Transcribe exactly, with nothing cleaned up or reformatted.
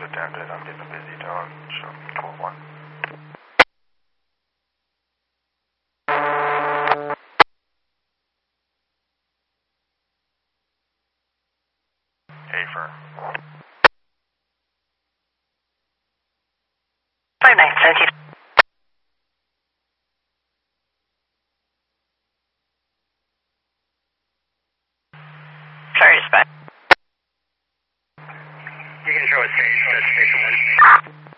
attended. I'm getting a busy tone. Show twelve one. Hey, firm. Five nine seventeen. Sorry, dispatch. You can show a stage, that's station one.